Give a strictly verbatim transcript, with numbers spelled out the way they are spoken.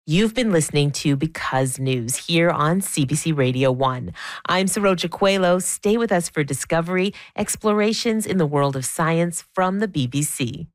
You've been listening to Because News here on C B C Radio one. I'm Saroja Coelho. Stay with us for discovery, explorations in the world of science from the B B C.